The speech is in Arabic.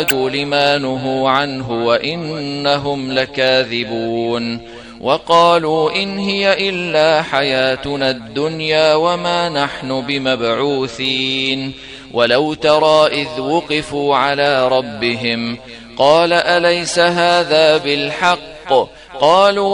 لما نهوا عنه وإنهم لكاذبون. وقالوا إن هي إلا حياتنا الدنيا وما نحن بمبعوثين. ولو ترى إذ وقفوا على ربهم قال أليس هذا بالحق؟ قالوا